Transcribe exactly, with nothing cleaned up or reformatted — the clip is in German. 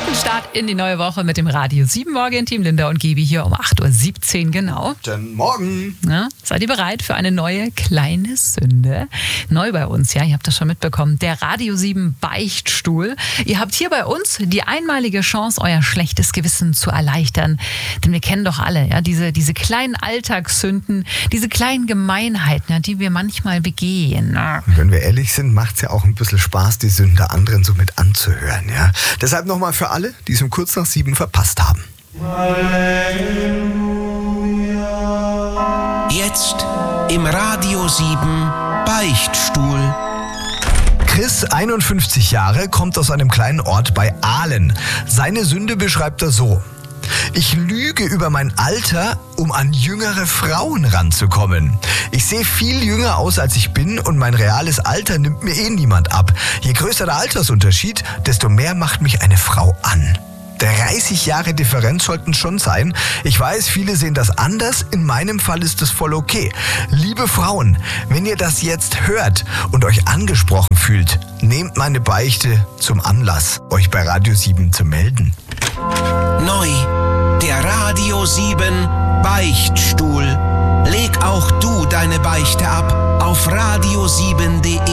Guten Start in die neue Woche mit dem Radio sieben Morgen-Team. Linda und Gibi hier um acht Uhr siebzehn genau. Guten Morgen. Na, seid ihr bereit für eine neue kleine Sünde? Neu bei uns, ja, ihr habt das schon mitbekommen. Der Radio sieben Beichtstuhl. Ihr habt hier bei uns die einmalige Chance, euer schlechtes Gewissen zu erleichtern. Denn wir kennen doch alle, ja, diese, diese kleinen Alltagssünden, diese kleinen Gemeinheiten, ja, die wir manchmal begehen. Und wenn wir ehrlich sind, macht es ja auch ein bisschen Spaß, die Sünde anderen so mit anzuhören. Ja? Deshalb nochmal für alle, die es um kurz nach sieben verpasst haben. Jetzt im Radio sieben Beichtstuhl. Chris, einundfünfzig Jahre, kommt aus einem kleinen Ort bei Ahlen. Seine Sünde beschreibt er so: Ich lüge über mein Alter, um an jüngere Frauen ranzukommen. Ich sehe viel jünger aus, als ich bin, und mein reales Alter nimmt mir eh niemand ab. Je größer der Altersunterschied, desto mehr macht mich eine Frau an. dreißig Jahre Differenz sollten schon sein. Ich weiß, viele sehen das anders. In meinem Fall ist es voll okay. Liebe Frauen, wenn ihr das jetzt hört und euch angesprochen fühlt, nehmt meine Beichte zum Anlass, euch bei Radio sieben zu melden. Neu, der Radio sieben Beichtstuhl. Leg auch du deine Beichte ab auf radio sieben punkt de.